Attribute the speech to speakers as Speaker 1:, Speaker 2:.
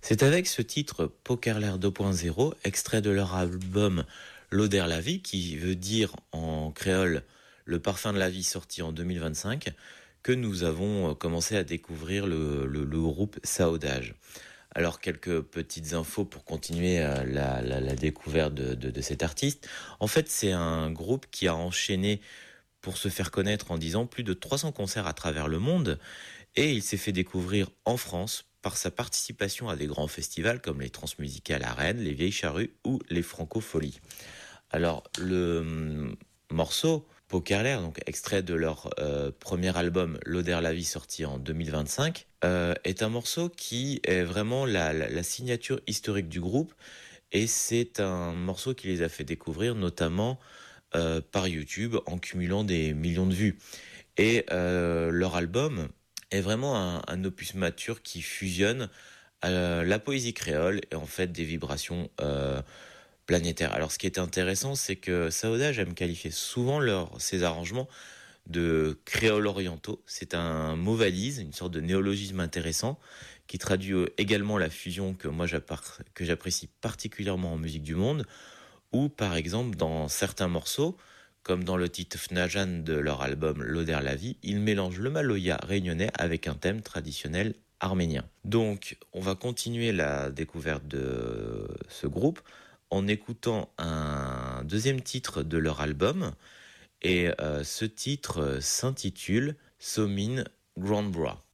Speaker 1: C'est avec ce titre Pokerlair 2.0, extrait de leur album L'Oder la vie, qui veut dire en créole le parfum de la vie, sorti en 2025, que nous avons commencé à découvrir le groupe Saodage. Alors quelques petites infos pour continuer la découverte de cet artiste. En fait, c'est un groupe qui a enchaîné pour se faire connaître en 10 ans plus de 300 concerts à travers le monde, et il s'est fait découvrir en France par sa participation à des grands festivals comme les Transmusicales à Rennes, les Vieilles Charrues ou les Francopholies. Alors le morceau Pokerlair, donc extrait de leur premier album L'Oder la vie, sorti en 2025, est un morceau qui est vraiment la signature historique du groupe, et c'est un morceau qui les a fait découvrir notamment par YouTube en cumulant des millions de vues. Et leur album est vraiment un opus mature qui fusionne la poésie créole et en fait des vibrations planétaires. Alors ce qui est intéressant, c'est que Saodage aime qualifier souvent ses arrangements de créoles orientaux. C'est un mot valise, une sorte de néologisme intéressant qui traduit également la fusion que j'apprécie particulièrement en musique du monde, ou par exemple dans certains morceaux, comme dans le titre Fnajan de leur album L'Oder la vie, ils mélangent le maloya réunionnais avec un thème traditionnel arménien. Donc on va continuer la découverte de ce groupe en écoutant un deuxième titre de leur album, et ce titre s'intitule Somin Grand Bra.